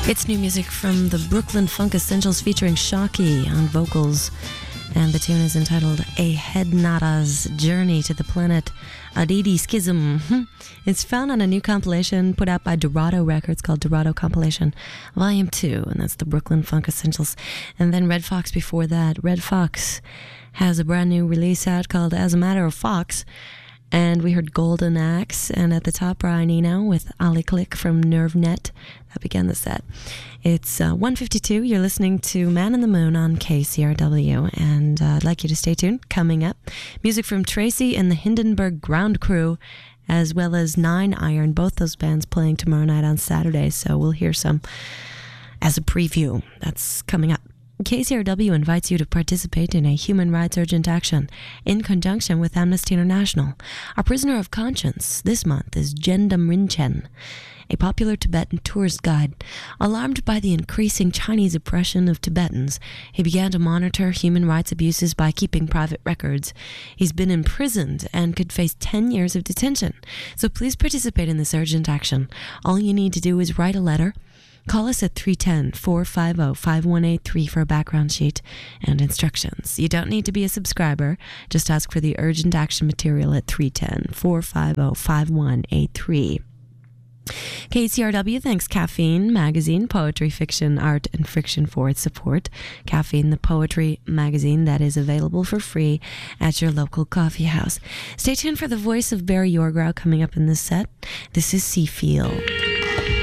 It's new music from the Brooklyn Funk Essentials featuring Shockey on vocals. And the tune is entitled A Head Nada's Journey to the Planet Aditi Schism. It's found on a new compilation put out by Dorado Records called Dorado Compilation Volume 2, and that's the Brooklyn Funk Essentials. And then Red Fox before that. Red Fox has a brand new release out called As a Matter of Fox. And we heard Golden Axe, and at the top, Brian Eno with Ali Click from NerveNet. That began the set. It's 1:52. You're listening to Man in the Moon on KCRW, and I'd like you to stay tuned. Coming up, music from Tracy and the Hindenburg Ground Crew, as well as Nine Iron, both those bands playing tomorrow night on Saturday, so we'll hear some as a preview. That's coming up. KCRW invites you to participate in a human rights urgent action in conjunction with Amnesty International. Our prisoner of conscience this month is Gendam Rinchen, a popular Tibetan tourist guide. Alarmed by the increasing Chinese oppression of Tibetans, he began to monitor human rights abuses by keeping private records. He's been imprisoned and could face 10 years of detention. So please participate in this urgent action. All you need to do is write a letter. Call us at 310-450-5183 for a background sheet and instructions. You don't need to be a subscriber. Just ask for the urgent action material at 310-450-5183. KCRW thanks Caffeine Magazine, Poetry, Fiction, Art, and Friction for its support. Caffeine, the poetry magazine that is available for free at your local coffee house. Stay tuned for the voice of Barry Yorgrau coming up in this set. This is Seafield.